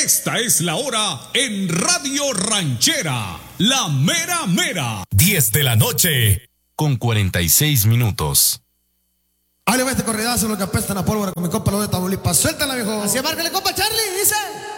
Esta es la hora en Radio Ranchera, la mera mera. 10 de la noche con 46 minutos. Ahí le va este corridazo, lo que apestan a pólvora con mi compa lo de Tamaulipas. Suéltala, viejo. Así márcale, compa Charlie, dice.